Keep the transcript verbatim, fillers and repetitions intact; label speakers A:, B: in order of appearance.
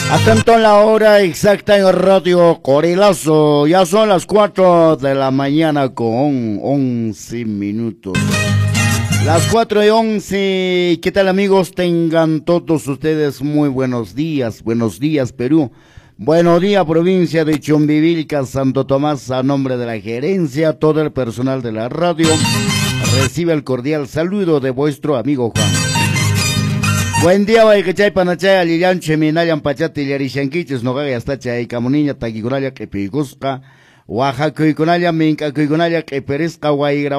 A: Atento a la hora exacta en Radio Corilazo. Ya son las cuatro de la mañana con once minutos. Las cuatro y once. ¿Qué tal, amigos? Tengan todos ustedes muy buenos días. Buenos días, Perú. Buenos días, provincia de Chumbivilca, Santo Tomás. A nombre de la gerencia, todo el personal de la radio, recibe el cordial saludo de vuestro amigo Juan. Buen día, Baikachay, Panachay, Alilian, Cheminayan, Pachati, Yarishanquiches, Nogaya, hasta Chay, Camuniña, Taquigunaya, Kepigusca, Oaxaca, Cuiconaya, Minca, Cuiconaya, Keperesca, Guaygra.